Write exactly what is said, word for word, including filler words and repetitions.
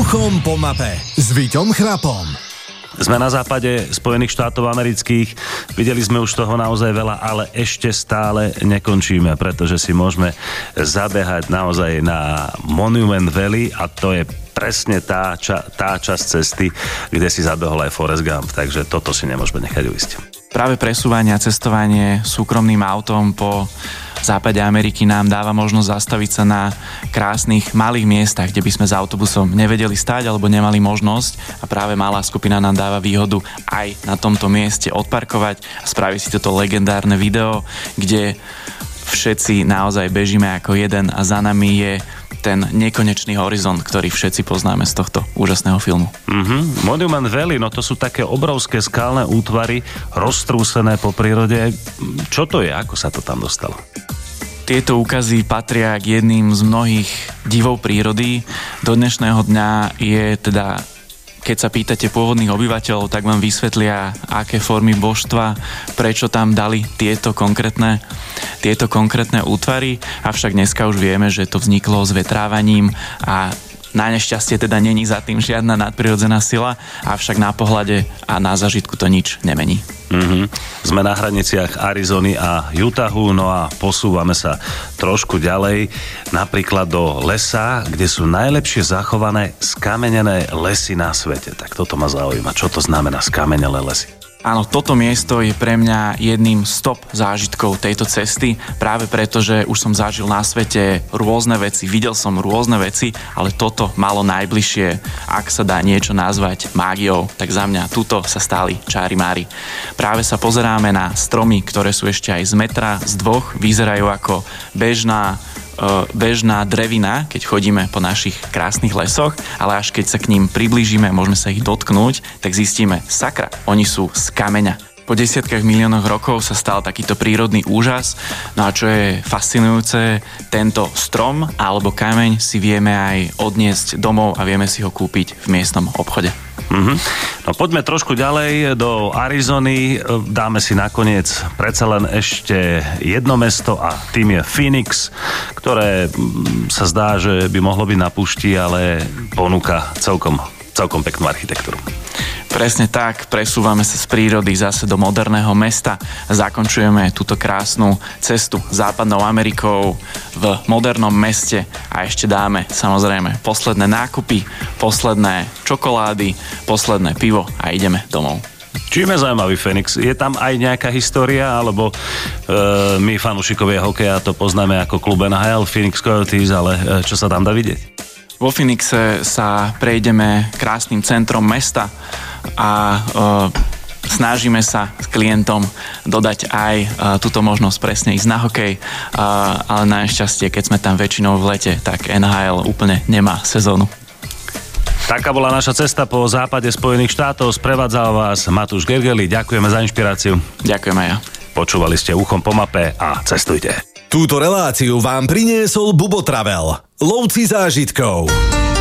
Uchom po mape s Víťom Chrapom. Sme na západe Spojených štátov amerických, videli sme už toho naozaj veľa, ale ešte stále nekončíme, pretože si môžeme zabehať naozaj na Monument Valley a to je presne tá, ča, tá časť cesty, kde si zabehol aj Forrest Gump, takže toto si nemôžeme nechať uísť. Práve presúvanie a cestovanie súkromným autom po západe Ameriky nám dáva možnosť zastaviť sa na krásnych malých miestach, kde by sme s autobusom nevedeli stať alebo nemali možnosť, a práve malá skupina nám dáva výhodu aj na tomto mieste odparkovať a spraviť si toto legendárne video, kde všetci naozaj bežíme ako jeden a za nami je ten nekonečný horizont, ktorý všetci poznáme z tohto úžasného filmu. Mm-hmm. Monument Valley, no to sú také obrovské skalné útvary, roztrúsené po prírode. Čo to je? Ako sa to tam dostalo? Tieto úkazy patria k jedným z mnohých divov prírody. Do dnešného dňa je teda, keď sa pýtate pôvodných obyvateľov, tak vám vysvetlia, aké formy božstva, prečo tam dali tieto konkrétne, tieto konkrétne útvary, avšak dneska už vieme, že to vzniklo s vetrávaním a na nešťastie teda není za tým žiadna nadprirodzená sila, avšak na pohľade a na zažitku to nič nemení. Mm-hmm. Sme na hraniciach Arizony a Utahu, no a posúvame sa trošku ďalej, napríklad do lesa, kde sú najlepšie zachované skamenené lesy na svete. Tak toto ma zaujíma. Čo to znamená skamenelé lesy? Áno, toto miesto je pre mňa jedným z top zážitkov tejto cesty, práve preto, že už som zažil na svete rôzne veci, videl som rôzne veci, ale toto malo najbližšie, ak sa dá niečo nazvať mágiou, tak za mňa tuto sa stali čári mári. Práve sa pozeráme na stromy, ktoré sú ešte aj z metra, z dvoch, vyzerajú ako bežná bežná drevina, keď chodíme po našich krásnych lesoch, ale až keď sa k ním priblížime, môžeme sa ich dotknúť, tak zistíme, sakra, oni sú z kameňa. Po desiatkách miliónoch rokov sa stal takýto prírodný úžas, no a čo je fascinujúce, tento strom alebo kameň si vieme aj odniesť domov a vieme si ho kúpiť v miestnom obchode. Mm-hmm. No poďme trošku ďalej do Arizony, dáme si nakoniec predsa len ešte jedno mesto a tým je Phoenix, ktoré sa zdá, že by mohlo byť na púšti, ale ponúka celkom, celkom peknú architektúru. Presne tak, presúvame sa z prírody zase do moderného mesta, zakončujeme túto krásnu cestu západnou Amerikou v modernom meste a ešte dáme samozrejme posledné nákupy, posledné čokolády, posledné pivo a ideme domov. Čím je zaujímavý Phoenix? Je tam aj nejaká história, alebo e, my fanúšikovia hokeja to poznáme ako klub en há el, Phoenix Coyotes, ale e, čo sa tam dá vidieť? Vo Phoenixe sa prejdeme krásnym centrom mesta a e, snažíme sa s klientom dodať aj e, túto možnosť presne ísť na hokej, e, ale na nešťastie, keď sme tam väčšinou v lete, tak en há el úplne nemá sezónu. Taká bola naša cesta po západe Spojených štátov. Sprevádzal vás Matúš Gergely. Ďakujeme za inšpiráciu. Ďakujem aj ja. Počúvali ste Uchom po mape a cestujte. Túto reláciu vám priniesol Bubo Travel, lovci zážitkov.